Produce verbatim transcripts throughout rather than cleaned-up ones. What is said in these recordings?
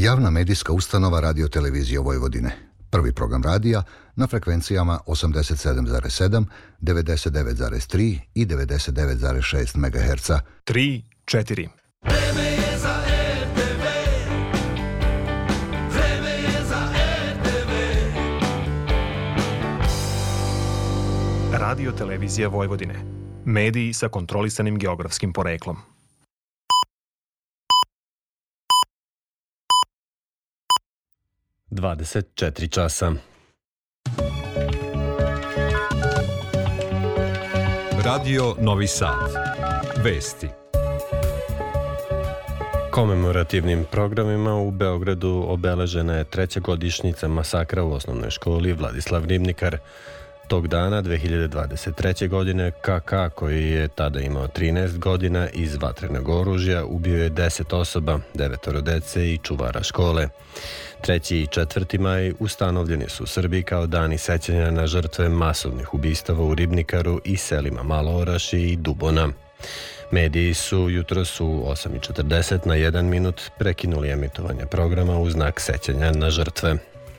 Javna medijska ustanova Radio Televizije Vojvodine. Prvi program radija na frekvencijama osamdeset sedam zarez sedam, devedeset devet zarez tri i devedeset devet zarez šest megaherca. tri, četiri. Vreme je za er te ve. Vreme je za er te ve. Radio Televizija Vojvodine. Mediji sa kontrolisanim geografskim poreklom. dvadeset četiri časa. Radio Novi Sad. Vesti. Komemorativnim programima u Beogradu obeležena je treća godišnjica masakra u osnovnoj školi Vladislav Ribnikar. Tog dana, dve hiljade dvadeset treće. godine, Ka Ka, koji je tada imao trinaest godina, iz vatrenog oružja ubio je deset osoba, devetoro dece i čuvara škole. Treći i četvrti maj ustanovljeni su u Srbiji kao dani sećanja na žrtve masovnih ubistava u Ribnikaru i selima Malooraš i Dubona. Mediji su jutros u osam i četrdeset na jedan minut prekinuli emitovanje programa u znak sećanja na žrtve.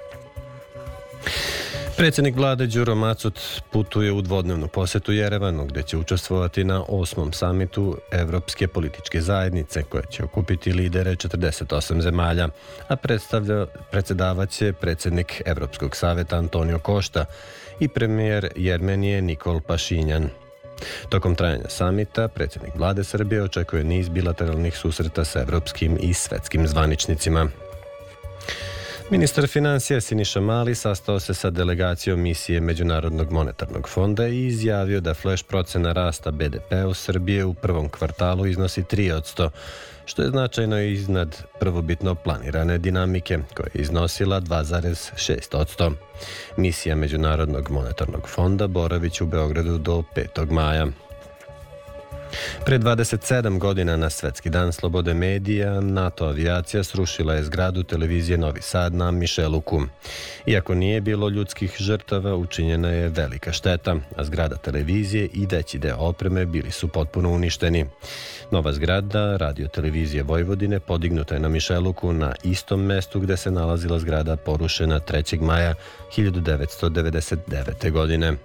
Predsjednik vlade Đuro Macut putuje u dvodnevnu posetu Jerevanu, gdje će učestvovati na osmom samitu Evropske političke zajednice, koja će okupiti lidere četrdeset osam zemalja, a predsjedavaće predsjednik Evropskog saveta Antonio Košta i premijer Jermenije Nikol Pašinjan. Tokom trajanja samita, predsjednik vlade Srbije očekuje niz bilateralnih susreta sa evropskim i svetskim zvaničnicima. Ministar financija Siniša Mali sastao se sa delegacijom misije Međunarodnog monetarnog fonda i izjavio da flash procena rasta be de pe u Srbije u prvom kvartalu iznosi tri posto, što je značajno iznad prvobitno planirane dinamike, koja je iznosila dva zarez šest posto. Misija Međunarodnog monetarnog fonda boravit će u Beogradu do petog maja. Pre dvadeset sedam godina na Svetski dan slobode medija, NATO avijacija srušila je zgradu televizije Novi Sad na Mišeluku. Iako nije bilo ljudskih žrtava, učinjena je velika šteta, a zgrada televizije i veći deo opreme bili su potpuno uništeni. Nova zgrada Radio Televizije Vojvodine podignuta je na Mišeluku, na istom mestu gde se nalazila zgrada porušena trećeg maja hiljadu devetsto devedeset devete. godine.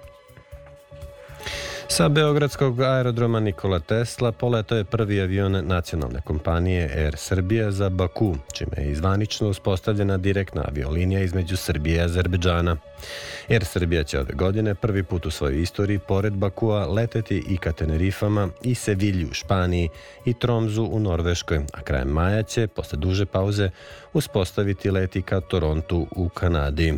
Sa beogradskog aerodroma Nikola Tesla poletao je prvi avion nacionalne kompanije Air Srbija za Baku, čime je izvanično uspostavljena direktna aviolinija između Srbije i Azerbejdžana. Air Srbija će ove godine prvi put u svojoj istoriji pored Bakua leteti i ka Tenerifama i Sevilji u Španiji i Tromzu u Norveškoj, a krajem maja će, posle duže pauze, uspostaviti leti ka Torontu u Kanadi.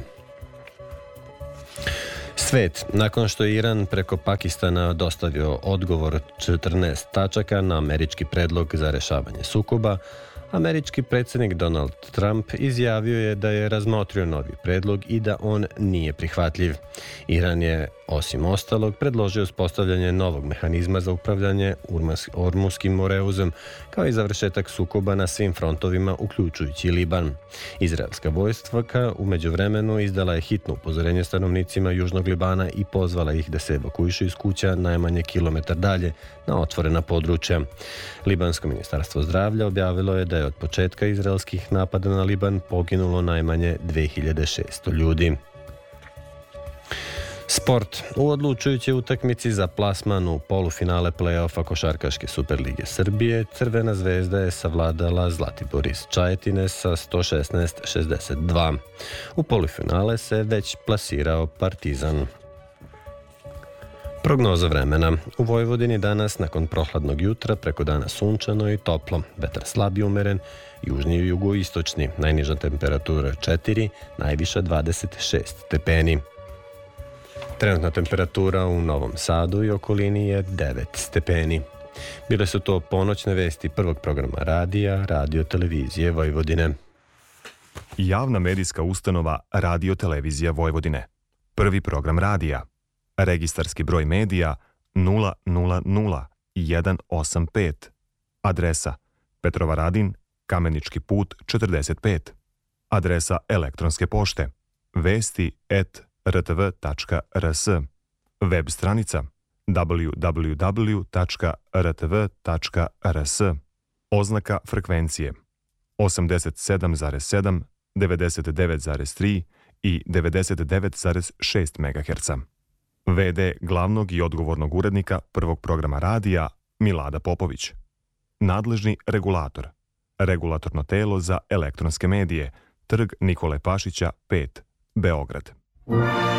Svet, nakon što je Iran preko Pakistana dostavio odgovor četrnaest tačaka na američki predlog za rešavanje sukoba, američki predsjednik Donald Trump izjavio je da je razmotrio novi predlog i da on nije prihvatljiv. Iran je, osim ostalog, predložio uspostavljanje novog mehanizma za upravljanje Ormuskim moreuzom, kao i završetak sukoba na svim frontovima, uključujući Liban. Izraelska vojska u međuvremenu izdala je hitno upozorenje stanovnicima Južnog Libana i pozvala ih da se evakuišu iz kuća najmanje kilometar dalje na otvorena područja. Libansko ministarstvo zdravlja objavilo je da je od početka izraelskih napada na Liban poginulo najmanje dve hiljade šesto ljudi. Sport. U odlučujućoj utakmici za plasman u polufinale play-offa Košarkaške Superlige Srbije, Crvena zvezda je savladala Zlatibor iz Čajetine sa sto šesnaest šezdeset dva. U polufinale se već plasirao Partizan. Prognoza vremena. U Vojvodini danas, nakon prohladnog jutra, preko dana sunčano i toplo. Vetar slab i umeren, južni i jugoistočni. Najniža temperatura četiri, najviša dvadeset šest stepeni. Trenutna temperatura u Novom Sadu i okolini je devet stepeni. Bile su to ponoćne vesti prvog programa radija, Radio Televizije Vojvodine. Javna medijska ustanova Radio Televizija Vojvodine. Prvi program radija. Registarski broj medija nula nula nula jedan osam pet. Adresa Petrovaradin, Kamenički put četrdeset pet. Adresa elektronske pošte vesti et r t v tačka r s. Web stranica w w w tačka r t v tačka r s. Oznaka frekvencije osamdeset sedam zarez sedam, devedeset devet zarez tri i devedeset devet zarez šest megaherca. ve de glavnog i odgovornog urednika prvog programa radija Milada Popović. Nadležni regulator. Regulatorno telo za elektronske medije. Trg Nikole Pašića pet, Beograd.